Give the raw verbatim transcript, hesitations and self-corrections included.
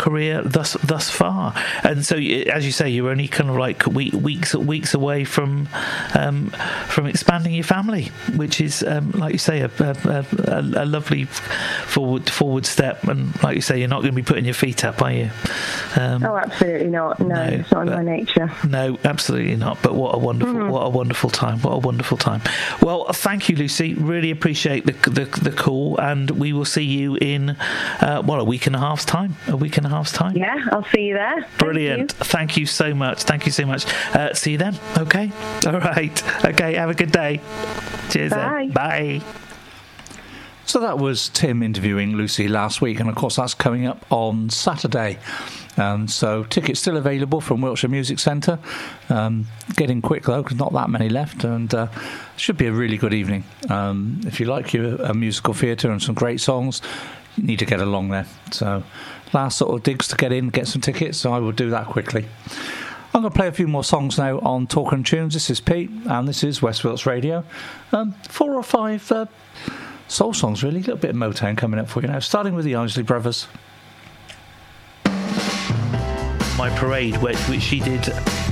career thus thus far. And so, as you say, you're only kind of like week, weeks weeks away from um, from expanding your family, which is, um, like you say, a, a, a, a lovely forward forward step. And like you say, you're not going to be putting your feet up, are you? Um, oh, absolutely not. No, no it's not in my nature. No, absolutely not. But what a wonderful, mm-hmm. what a wonderful time. What a wonderful time. Well, thank you, Lucy. Really appreciate the the, the call, and we will see you in uh, well a week and a half's time. A week and a half's time. Yeah, I'll see you there. Brilliant. Thank you, Thank you so much. Thank you so much. Uh, see you then. Okay. All right. Okay. Have a good day. Cheers. Bye. Then. Bye. So that was Tim interviewing Lucy last week, and of course that's coming up on Saturday. Um, so tickets still available from Wiltshire Music Centre. Um, getting quick though, because not that many left, and uh, should be a really good evening. Um, if you like your a musical theatre and some great songs, you need to get along there. So last sort of digs to get in, get some tickets. So I will do that quickly. I'm going to play a few more songs now on Talking Tunes. This is Pete, and this is West Wilts Radio. Um, four or five uh, soul songs, really. A little bit of Motown coming up for you now, starting with the Isley Brothers. My Parade, which, which she did